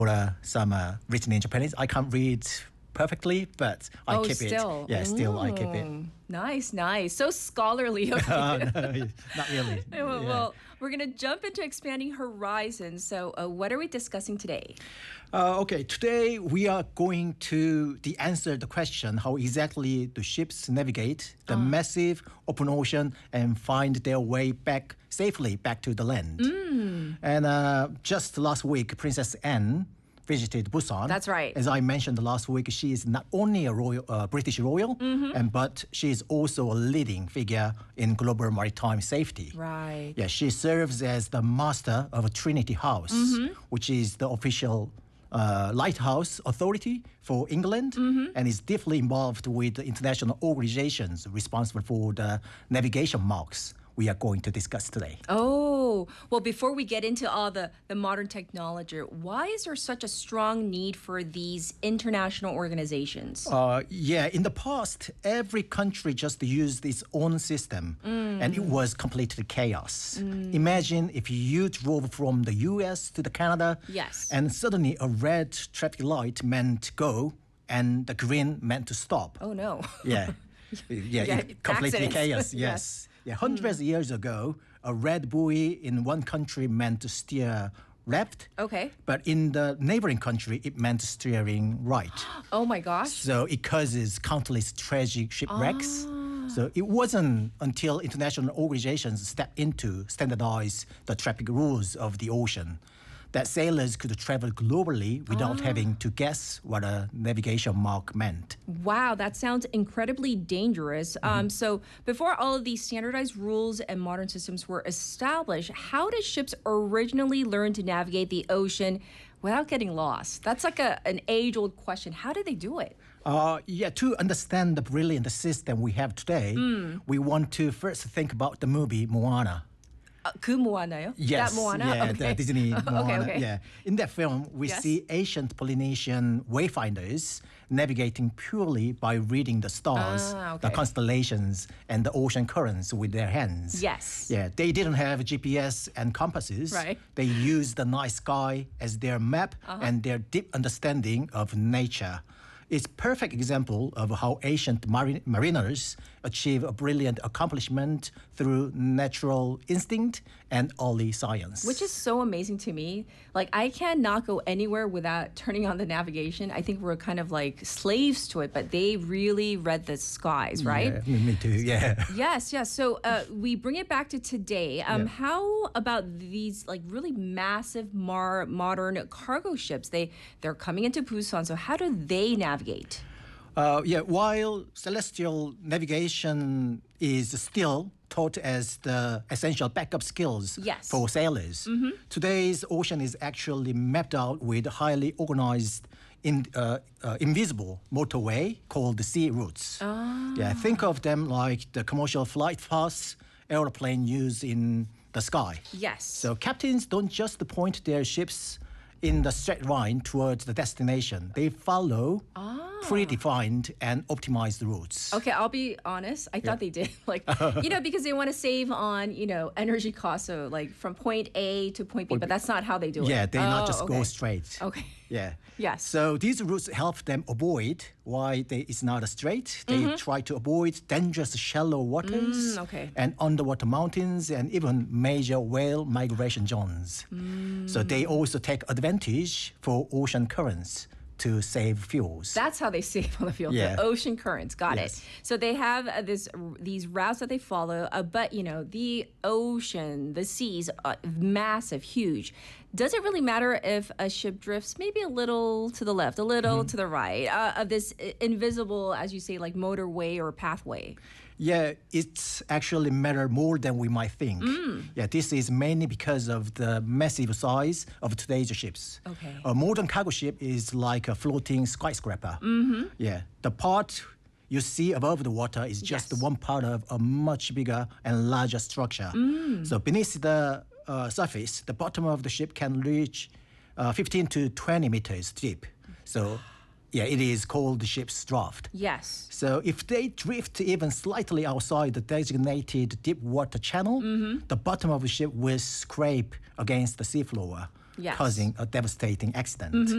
some written in Japanese. I can't read perfectly, but I keep still. it. Yeah, still I keep it. Nice, nice. So scholarly of you. No, not really. Well, we're going to jump into expanding horizons. So what are we discussing today? Okay, today we are going to answer the question how exactly the ships navigate the massive open ocean and find their way safely back to the land. And just last week, Princess Anne visited Busan. That's right. As I mentioned last week, she is not only a British royal, but she is also a leading figure in global maritime safety. Right. Yeah, she serves as the master of Trinity House, which is the official lighthouse authority for England, and is deeply involved with the international organizations responsible for the navigation marks we are going to discuss today. Oh, well, before we get into all the modern technology, why is there such a strong need for these international organizations? In the past, every country just used its own system, and it was completely chaos. Imagine if you drove from the US to the Canada, Yes. and suddenly a red traffic light meant go, and the green meant to stop. Oh, no. Yeah. Completely accidents. chaos, yes. Yeah, hundreds of years ago, a red buoy in one country meant to steer left. Okay. But in the neighboring country, it meant steering right. Oh, my gosh. So it causes countless tragic shipwrecks. So it wasn't until international organizations stepped in to standardize the traffic rules of the ocean that sailors could travel globally without having to guess what a navigation mark meant. Wow, that sounds incredibly dangerous. So before all of these standardized rules and modern systems were established, how did ships originally learn to navigate the ocean without getting lost? That's like an age-old question. How did they do it? To understand the brilliant system we have today, we want to first think about the movie Moana. 그 모아나요? Yes, That Moana? yeah, Okay. the Disney Moana. Okay. Yeah, in that film, we Yes. see ancient Polynesian wayfinders navigating purely by reading the stars, the okay. constellations, and the ocean currents with their hands. Yes. Yeah, they didn't have GPS and compasses. Right. They used the night sky as their map and their deep understanding of nature. It's a perfect example of how ancient mariners achieve a brilliant accomplishment through natural instinct and early science. Which is so amazing to me. Like, I cannot go anywhere without turning on the navigation. I think we're kind of like slaves to it, but they really read the skies, right? Yeah, me too, yeah. Yes. So we bring it back to today. How about these like really massive modern cargo ships? They're coming into Busan. So how do they navigate? While celestial navigation is still taught as the essential backup skills Yes. for sailors, today's ocean is actually mapped out with highly organized invisible motorway called the sea routes. Yeah, think of them like the commercial flight paths airplane used in the sky. Yes. So captains don't just point their ships in the straight line towards the destination. They follow predefined and optimized routes. Okay, I'll be honest. I thought they did, like, because they want to save on, energy costs. So, like, from point A to point B, but that's not how they do it. Yeah, they not just okay. go straight. Okay. Yeah. Yes. So these routes help them avoid why it's not a straight. They try to avoid dangerous shallow waters okay. and underwater mountains and even major whale migration zones. So they also take advantage for ocean currents to save fuels. That's how they save on the field. Yeah. The ocean currents. Got Yes. it. So they have these routes that they follow, but the ocean, the seas, massive, huge. Does it really matter if a ship drifts maybe a little to the left, a little to the right, of this invisible, as you say, like motorway or pathway? Yeah, it's actually matter more than we might think. Yeah, this is mainly because of the massive size of today's ships. Okay. A modern cargo ship is like a floating skyscraper. Yeah, the part you see above the water is just Yes. one part of a much bigger and larger structure. So beneath the surface, the bottom of the ship can reach 15 to 20 meters deep. So yeah, it is called the ship's draft. Yes. So if they drift even slightly outside the designated deep water channel, the bottom of the ship will scrape against the seafloor, Yes. causing a devastating accident.